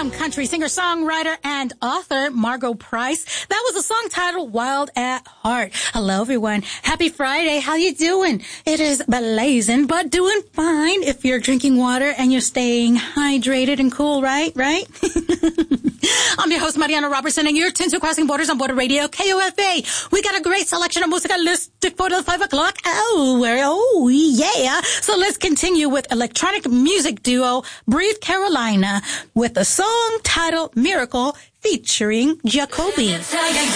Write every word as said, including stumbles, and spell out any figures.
from country singer-songwriter and author Margo Price. That was a song titled Wild at Heart. Hello, everyone. Happy Friday. How you doing? It is blazing, but doing fine if you're drinking water and you're staying hydrated and cool, right? Right? I'm your host, Mariana Robertson, and you're tuned to Crossing Borders on Border Radio, K O F A. We got a great selection of music listed for the five o'clock hour. Oh, yeah. So let's continue with electronic music duo Breathe Carolina with a song titled Miracle featuring Jacoby.